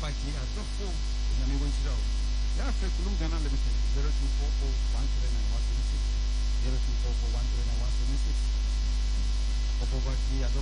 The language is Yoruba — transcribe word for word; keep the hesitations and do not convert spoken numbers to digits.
Paki Adolfo, Yamigo Shiro. Yafe Kulungana Limited, zero two four four one three nine one seven six, zero two four four one three nine one seven six. Opobaki Adolfo.